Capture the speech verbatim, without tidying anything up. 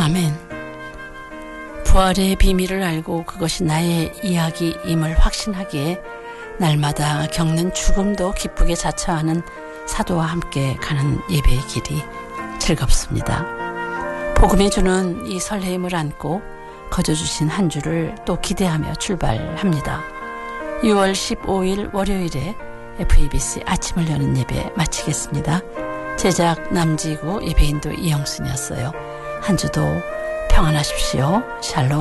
아멘. 부활의 비밀을 알고 그것이 나의 이야기임을 확신하기에 날마다 겪는 죽음도 기쁘게 자처하는 사도와 함께 가는 예배의 길이 즐겁습니다. 복음이 주는 이 설레임을 안고 거저주신 한 주를 또 기대하며 출발합니다. 유월 십오일 월요일에 에프이비씨 아침을 여는 예배 마치겠습니다. 제작 남지구, 예배인도 이영순이었어요. 한 주도 평안하십시오. 샬롬.